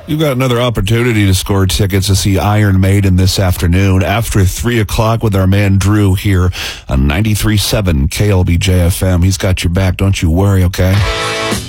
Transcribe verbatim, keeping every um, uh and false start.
You've got another opportunity to score tickets to see Iron Maiden this afternoon after three o'clock with our man Drew here on ninety-three point seven K L B J F M. He's got your back. Don't you worry, okay?